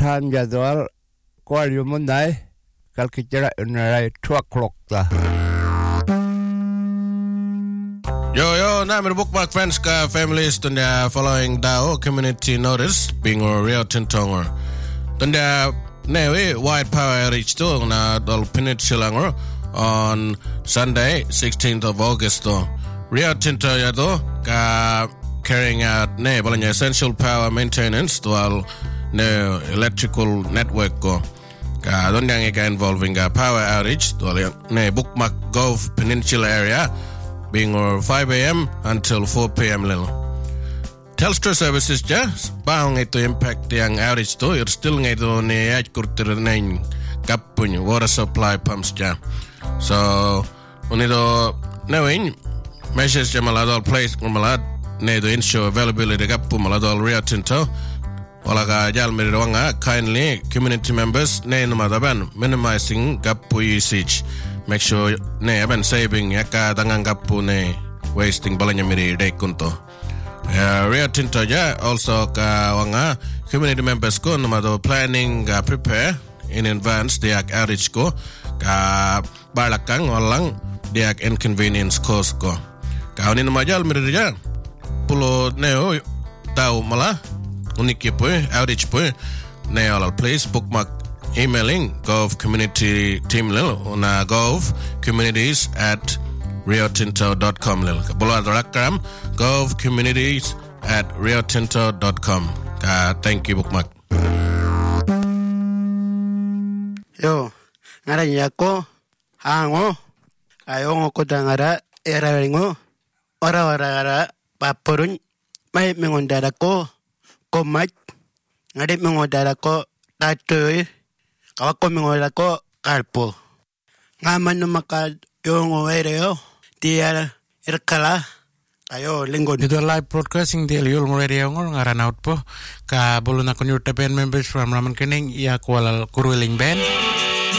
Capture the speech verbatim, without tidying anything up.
time jadwal ko yumunday kalkichara unray two o'clock ta. Yo yo, namer bookmark friends ka families tunda following dao community notice being a Rio Tinto tunda newe wide power outage to na dol peninsula on Sunday sixteenth of August to Rio Tinto yado ka carrying out ne balanya essential power maintenance to all ne electrical network ko ka don yang ka involving a power outage to ne bookmark Gove Peninsula area being or five a.m. until four p.m. little. Telstra services just bang ito impact yang outage to it still ngayon ni ay kurtir nine kapun water supply pumps ja. So unito knowing measures ja maladol place malad ne to ensure availability kapun maladol Rio Tinto wala ka jal mirirwanga kindly community members ne numadaban minimizing kapu usage. Make sure ne aban saving yaka dangang kapu ne wasting balanya miri de kunto. Uh, Rio Tinto ja also ka wanga community members ko numado planning uh, prepare in advance diak outage ko ka balakang walang diak inconvenience cost ko. Ka unin majal miri ja pulo neo tau mala uniki po outage po ne all please bookmark emailing Gove community team lil na Gove communities at rio tinto dot com lil kabula rakam Gove communities at rio tinto dot com. Uh, thank you bookmark. Yo ngaranya ko hango ayong ko dangara eraringo ora ora ora paporun mai mengondara ko komat ngade mengondara ko tatoy kawako mengondara ko kalpo ngaman no maka yung ereo dia erkala ayo linggon dito live broadcasting di Yul Radio ngor ngaran out po ka buluna kun your members from Raman Kening ya kuala Kurwiling Band